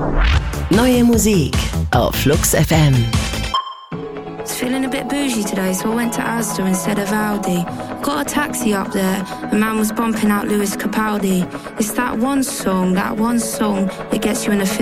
Neue Musik auf Flux FM. Was feeling a bit bougie today, so I went to Asda instead of Aldi. Got a taxi up there, a man was bumping out Lewis Capaldi. It's that one song that gets you in a fit.